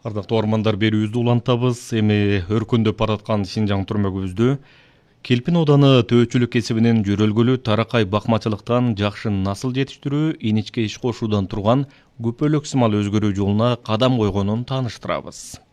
Ардактуу ормандар, берүүбүздү улантабыз. Эми өркүндөп бараткан Синжаң түрмөгүбүздү Келпин ооданы төөчүлүк кесибинин жөрөлгөлү таракай бакмачылыктан жакшы насыл жетиштирүү, иничке иш кошуудан турган көпөлөк сымал өзгөрүү жолуна кадам койгонун тааныштырабыз.